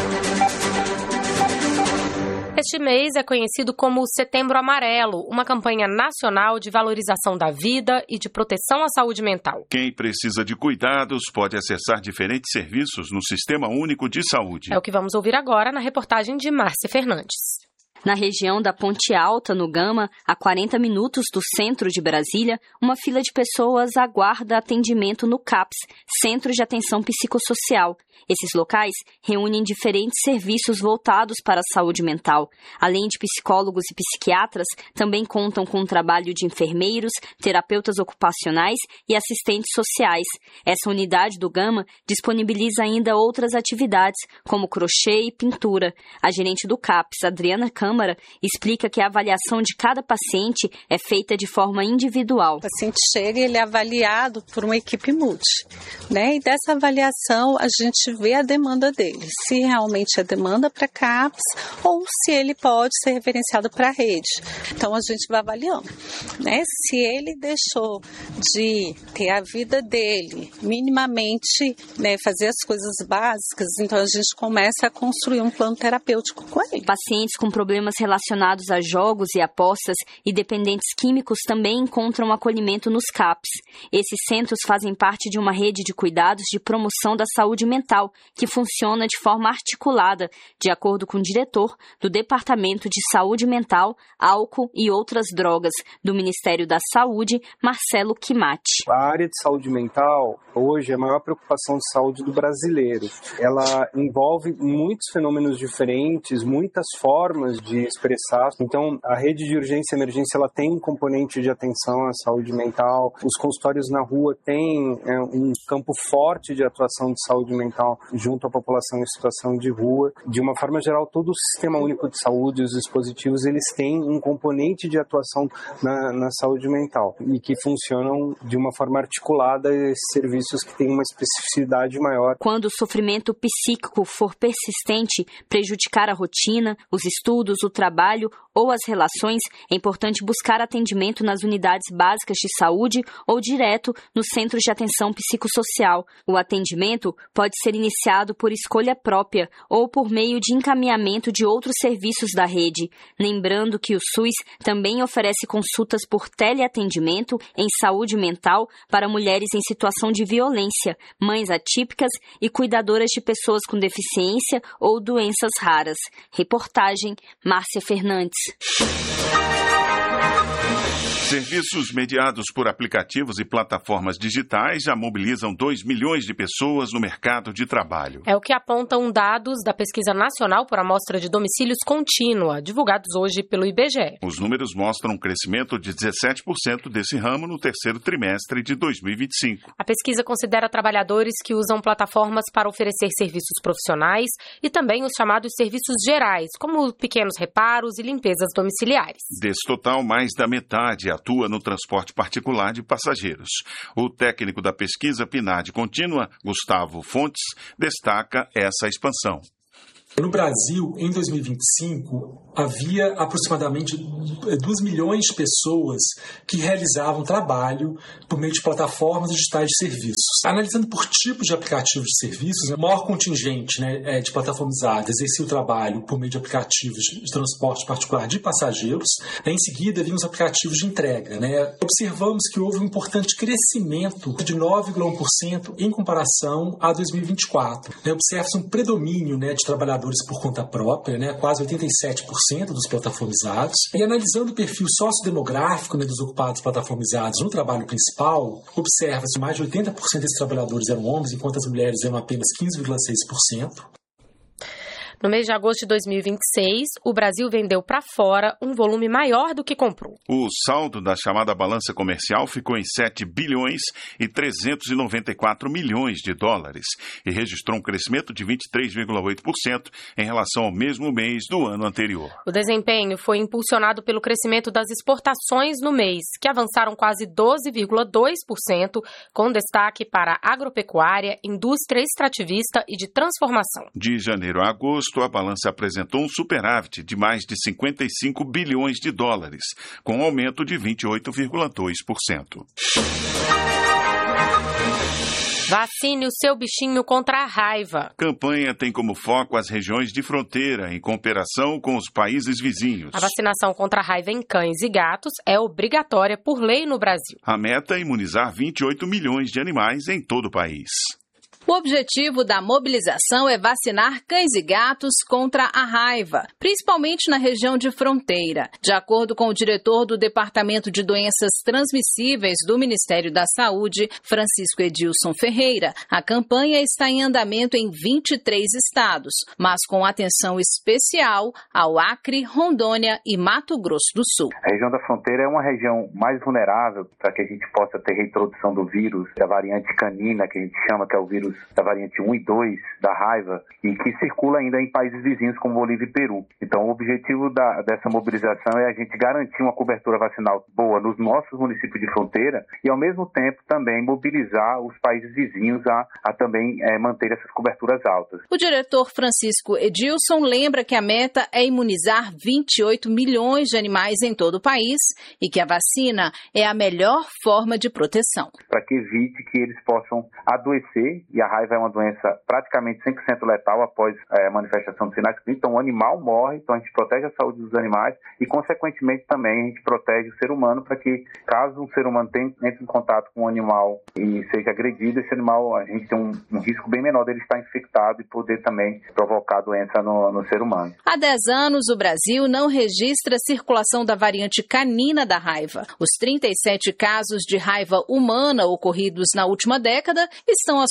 Este mês é conhecido como Setembro Amarelo, uma campanha nacional de valorização da vida e de proteção à saúde mental. Quem precisa de cuidados pode acessar diferentes serviços no Sistema Único de Saúde. É o que vamos ouvir agora na reportagem de Márcia Fernandes. Na região da Ponte Alta, no Gama, a 40 minutos do centro de Brasília, uma fila de pessoas aguarda atendimento no CAPS, Centro de Atenção Psicossocial. Esses locais reúnem diferentes serviços voltados para a saúde mental. Além de psicólogos e psiquiatras, também contam com o trabalho de enfermeiros, terapeutas ocupacionais e assistentes sociais. Essa unidade do Gama disponibiliza ainda outras atividades, como crochê e pintura. A gerente do CAPS, Adriana Câmara, explica que a avaliação de cada paciente é feita de forma individual. O paciente chega e ele é avaliado por uma equipe multi, né? E dessa avaliação a gente vê a demanda dele, se realmente é demanda para CAPS ou se ele pode ser referenciado para a rede. Então a gente vai avaliando, né? Se ele deixou de ter a vida dele minimamente, né, fazer as coisas básicas, então a gente começa a construir um plano terapêutico com ele. Pacientes com problemas relacionados a jogos e apostas e dependentes químicos também encontram acolhimento nos CAPS. Esses centros fazem parte de uma rede de cuidados de promoção da saúde mental, que funciona de forma articulada, de acordo com o diretor do Departamento de Saúde Mental, Álcool e Outras Drogas, do Ministério da Saúde, Marcelo Quimati. A área de saúde mental, hoje, é a maior preocupação de saúde do brasileiro. Ela envolve muitos fenômenos diferentes, muitas muitas formas de expressar. Então, a rede de urgência e emergência ela tem um componente de atenção à saúde mental. Os consultórios na rua têm um campo forte de atuação de saúde mental junto à população em situação de rua. De uma forma geral, todo o Sistema Único de Saúde, os dispositivos, eles têm um componente de atuação na saúde mental e que funcionam de uma forma articulada esses serviços que têm uma especificidade maior. Quando o sofrimento psíquico for persistente, prejudicar a rotina, os estudos, o trabalho ou as relações, é importante buscar atendimento nas unidades básicas de saúde ou direto nos centros de atenção psicossocial. O atendimento pode ser iniciado por escolha própria ou por meio de encaminhamento de outros serviços da rede. Lembrando que o SUS também oferece consultas por teleatendimento em saúde mental para mulheres em situação de violência, mães atípicas e cuidadoras de pessoas com deficiência ou doenças raras. Reportagem Márcia Fernandes. Serviços mediados por aplicativos e plataformas digitais já mobilizam 2 milhões de pessoas no mercado de trabalho. É o que apontam dados da Pesquisa Nacional por Amostra de Domicílios Contínua, divulgados hoje pelo IBGE. Os números mostram um crescimento de 17% desse ramo no terceiro trimestre de 2025. A pesquisa considera trabalhadores que usam plataformas para oferecer serviços profissionais e também os chamados serviços gerais, como pequenos reparos e limpezas domiciliares. Desse total, mais da metade atua no transporte particular de passageiros. O técnico da pesquisa PNAD Contínua, Gustavo Fontes, destaca essa expansão. No Brasil, em 2025, havia aproximadamente 2 milhões de pessoas que realizavam trabalho por meio de plataformas digitais de serviços. Analisando por tipos de aplicativos de serviços, o maior contingente de plataformizadas exercia o trabalho por meio de aplicativos de transporte particular de passageiros. Em seguida, vinham os aplicativos de entrega. Observamos que houve um importante crescimento de 9,1% em comparação a 2024. Observa-se um predomínio de trabalhadores por conta própria, quase 87% dos plataformizados. E analisando o perfil sociodemográfico dos ocupados plataformizados no trabalho principal, observa-se que mais de 80% desses trabalhadores eram homens, enquanto as mulheres eram apenas 15,6%. No mês de agosto de 2026, o Brasil vendeu para fora um volume maior do que comprou. O saldo da chamada balança comercial ficou em 7 bilhões e 394 milhões de dólares e registrou um crescimento de 23,8% em relação ao mesmo mês do ano anterior. O desempenho foi impulsionado pelo crescimento das exportações no mês, que avançaram quase 12,2%, com destaque para agropecuária, indústria extrativista e de transformação. De janeiro a agosto, a balança apresentou um superávit de mais de 55 bilhões de dólares, com um aumento de 28,2%. Vacine o seu bichinho contra a raiva. A campanha tem como foco as regiões de fronteira, em cooperação com os países vizinhos. A vacinação contra a raiva em cães e gatos é obrigatória por lei no Brasil. A meta é imunizar 28 milhões de animais em todo o país. O objetivo da mobilização é vacinar cães e gatos contra a raiva, principalmente na região de fronteira. De acordo com o diretor do Departamento de Doenças Transmissíveis do Ministério da Saúde, Francisco Edilson Ferreira, a campanha está em andamento em 23 estados, mas com atenção especial ao Acre, Rondônia e Mato Grosso do Sul. A região da fronteira é uma região mais vulnerável para que a gente possa ter reintrodução do vírus, da variante canina, que a gente chama que é o vírus da variante 1 e 2 da raiva, e que circula ainda em países vizinhos como Bolívia e Peru. Então, o objetivo dessa mobilização é a gente garantir uma cobertura vacinal boa nos nossos municípios de fronteira e, ao mesmo tempo, também mobilizar os países vizinhos a também manter essas coberturas altas. O diretor Francisco Edilson lembra que a meta é imunizar 28 milhões de animais em todo o país e que a vacina é a melhor forma de proteção. Para que evite que eles possam adoecer, e a raiva é uma doença praticamente 100% letal após a manifestação dos sinais clínicos. Então, o animal morre, então a gente protege a saúde dos animais e, consequentemente, também a gente protege o ser humano para que, caso um ser humano entre em contato com um animal e seja agredido, esse animal, a gente tem um risco bem menor dele estar infectado e poder também provocar doença no ser humano. Há 10 anos, o Brasil não registra a circulação da variante canina da raiva. Os 37 casos de raiva humana ocorridos na última década estão associados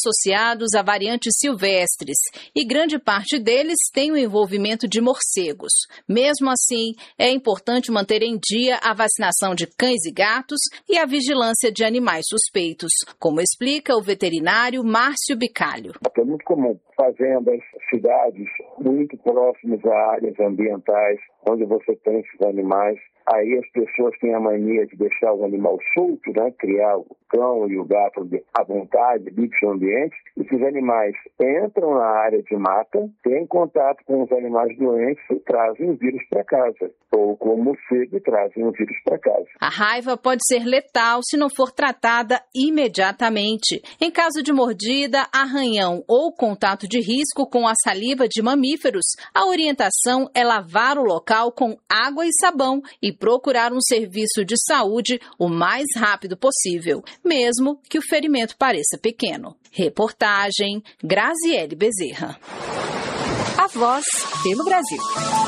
associados a variantes silvestres e grande parte deles tem o envolvimento de morcegos. Mesmo assim, é importante manter em dia a vacinação de cães e gatos e a vigilância de animais suspeitos, como explica o veterinário Márcio Bicalho. É muito comum fazendas, cidades muito próximas a áreas ambientais onde você tem esses animais. Aí as pessoas têm a mania de deixar o animal solto, né? Criar o cão e o gato à vontade, bichos ambientes. Esses animais entram na área de mata, têm contato com os animais doentes e trazem o vírus para casa. Ou com o morcego e trazem o vírus para casa. A raiva pode ser letal se não for tratada imediatamente. Em caso de mordida, arranhão ou contato de risco com a saliva de mamíferos, a orientação é lavar o local com água e sabão e procurar um serviço de saúde o mais rápido possível, mesmo que o ferimento pareça pequeno. Reportagem Graziele Bezerra. A Voz pelo Brasil.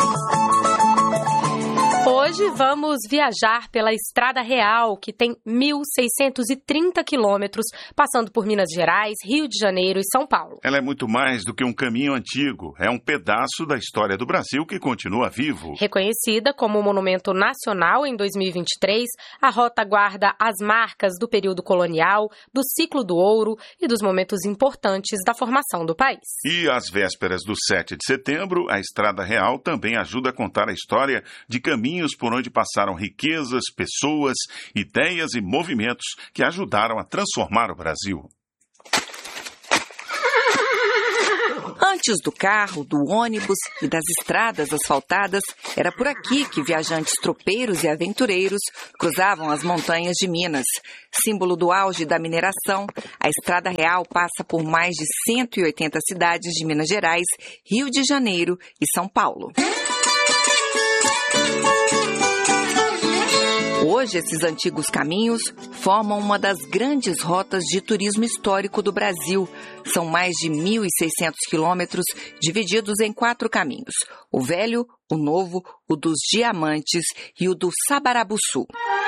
Hoje vamos viajar pela Estrada Real, que tem 1.630 quilômetros, passando por Minas Gerais, Rio de Janeiro e São Paulo. Ela é muito mais do que um caminho antigo. É um pedaço da história do Brasil que continua vivo. Reconhecida como monumento nacional em 2023, a rota guarda as marcas do período colonial, do ciclo do ouro e dos momentos importantes da formação do país. E às vésperas do 7 de setembro, a Estrada Real também ajuda a contar a história de caminhos por onde passaram riquezas, pessoas, ideias e movimentos que ajudaram a transformar o Brasil. Antes do carro, do ônibus e das estradas asfaltadas, era por aqui que viajantes tropeiros e aventureiros cruzavam as montanhas de Minas. Símbolo do auge da mineração, a Estrada Real passa por mais de 180 cidades de Minas Gerais, Rio de Janeiro e São Paulo. Hoje, esses antigos caminhos formam uma das grandes rotas de turismo histórico do Brasil. São mais de 1.600 quilômetros divididos em 4 caminhos: o velho, o novo, o dos diamantes e o do Sabarabuçu.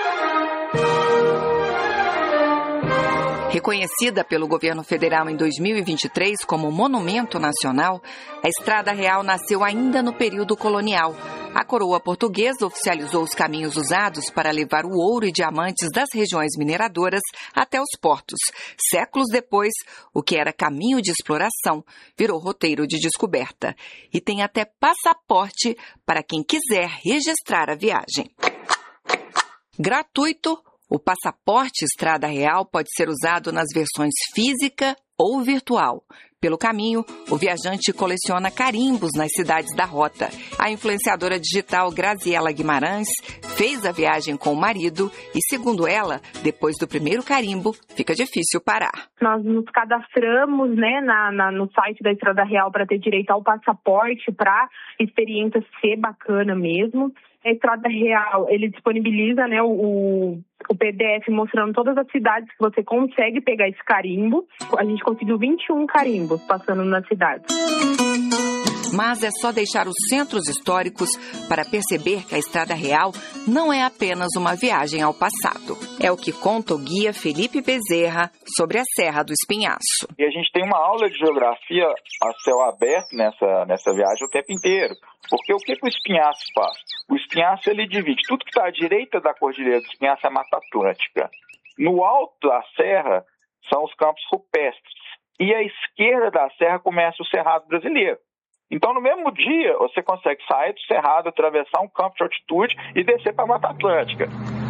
Reconhecida pelo governo federal em 2023 como Monumento Nacional, a Estrada Real nasceu ainda no período colonial. A coroa portuguesa oficializou os caminhos usados para levar o ouro e diamantes das regiões mineradoras até os portos. Séculos depois, o que era caminho de exploração virou roteiro de descoberta. E tem até passaporte para quem quiser registrar a viagem. Gratuito, o passaporte Estrada Real pode ser usado nas versões física ou virtual. Pelo caminho, o viajante coleciona carimbos nas cidades da rota. A influenciadora digital Graziela Guimarães fez a viagem com o marido e, segundo ela, depois do primeiro carimbo, fica difícil parar. Nós nos cadastramos, né, no site da Estrada Real para ter direito ao passaporte, para a experiência ser bacana mesmo. A Estrada Real, ele disponibiliza, né, o PDF mostrando todas as cidades que você consegue pegar esse carimbo. A gente conseguiu 21 carimbos passando nas cidades. Mas é só deixar os centros históricos para perceber que a Estrada Real não é apenas uma viagem ao passado. É o que conta o guia Felipe Bezerra sobre a Serra do Espinhaço. E a gente tem uma aula de geografia a céu aberto nessa viagem o tempo inteiro. Porque o que o Espinhaço faz? O Espinhaço, ele divide tudo que está à direita da Cordilheira do Espinhaço é Mata Atlântica. No alto da serra são os campos rupestres. E à esquerda da serra começa o Cerrado Brasileiro. Então, no mesmo dia, você consegue sair do Cerrado, atravessar um campo de altitude e descer para a Mata Atlântica.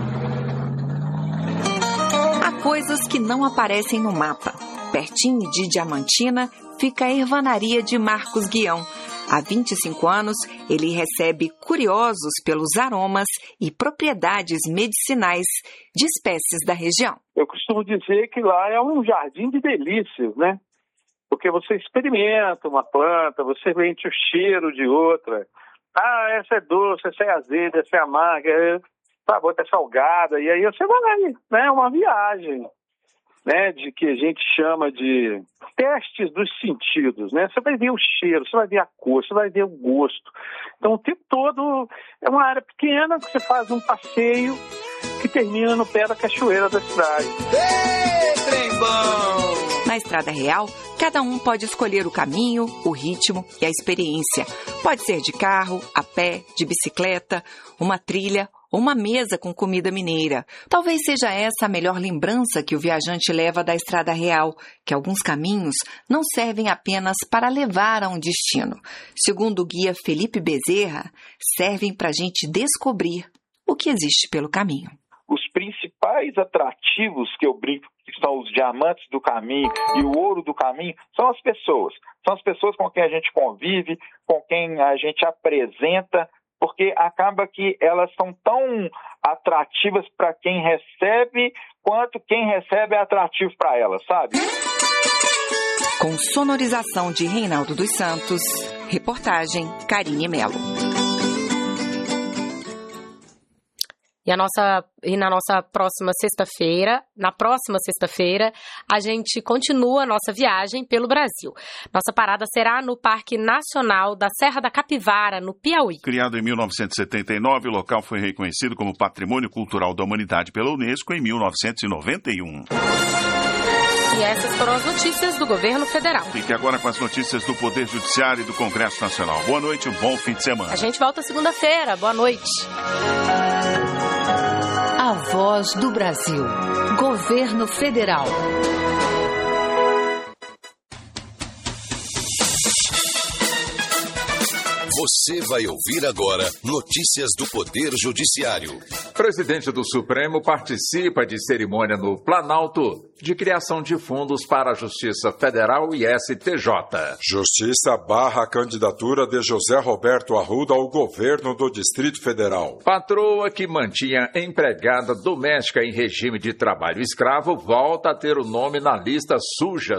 Há coisas que não aparecem no mapa. Pertinho de Diamantina fica a Ervanaria de Marcos Guião. Há 25 anos, ele recebe curiosos pelos aromas e propriedades medicinais de espécies da região. Eu costumo dizer que lá é um jardim de delícias, né? Porque você experimenta uma planta, você sente o cheiro de outra. Ah, essa é doce, essa é azeda, essa é amarga, tá, outra é salgada. E aí você vai, né? É uma viagem, né? De que a gente chama de testes dos sentidos, né? Você vai ver o cheiro, você vai ver a cor, você vai ver o gosto. Então, o tempo todo é uma área pequena que você faz um passeio que termina no pé da cachoeira da cidade. Ei, trem bom! Na Estrada Real, cada um pode escolher o caminho, o ritmo e a experiência. Pode ser de carro, a pé, de bicicleta, uma trilha ou uma mesa com comida mineira. Talvez seja essa a melhor lembrança que o viajante leva da Estrada Real, que alguns caminhos não servem apenas para levar a um destino. Segundo o guia Felipe Bezerra, servem para a gente descobrir o que existe pelo caminho. Os principais atrativos que eu brinco, que são os diamantes do caminho e o ouro do caminho, são as pessoas. São as pessoas com quem a gente convive, com quem a gente apresenta, porque acaba que elas são tão atrativas para quem recebe, quanto quem recebe é atrativo para elas, sabe? Com sonorização de Reinaldo dos Santos, reportagem Karine Melo. E na nossa próxima sexta-feira, a gente continua a nossa viagem pelo Brasil. Nossa parada será no Parque Nacional da Serra da Capivara, no Piauí. Criado em 1979, o local foi reconhecido como Patrimônio Cultural da Humanidade pela Unesco em 1991. E essas foram as notícias do governo federal. Fique agora com as notícias do Poder Judiciário e do Congresso Nacional. Boa noite e um bom fim de semana. A gente volta segunda-feira. Boa noite. A Voz do Brasil. Governo Federal. Você vai ouvir agora notícias do Poder Judiciário. Presidente do Supremo participa de cerimônia no Planalto de criação de fundos para a Justiça Federal e STJ. Justiça barra a candidatura de José Roberto Arruda ao governo do Distrito Federal. Patroa que mantinha empregada doméstica em regime de trabalho escravo volta a ter o nome na lista suja